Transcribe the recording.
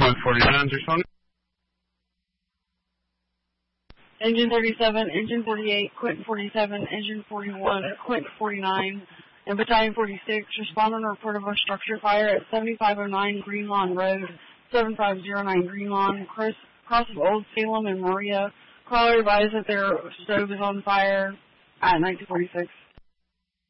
Quint 49's responding. Engine 37, Engine 48, Quint 47, Engine 41, Quint 49, and Battalion 46 respond on a report of a structure fire at 7509 Green Lawn Road, 7509 Green Lawn, cross of Old Salem and Maria. Caller advised that their stove is on fire at 1946.